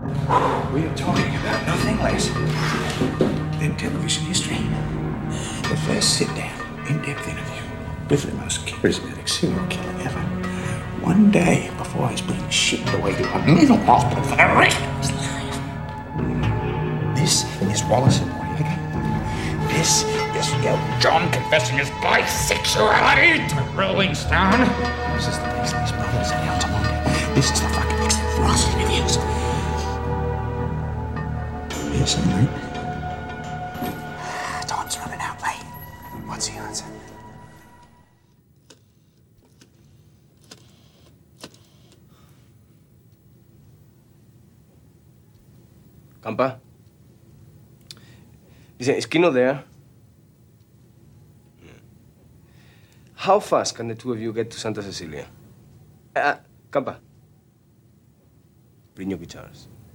We are talking about nothing less than television history. The first sit-down, in-depth interview with the most charismatic serial killer ever. One day before he's being shipped away to a mental hospital for the rest of his life. This is Wallace and Noriega. This is Elton John confessing his bisexuality to Rolling Stone. This is the Paisley's Brothers in Altamont. This is the fucking Frost interviews. Yes, mate. Time's running out, mate. What's the answer? Campa? Listen, is Kino there? How fast can the two of you get to Santa Cecilia? Campa. Bring your guitars.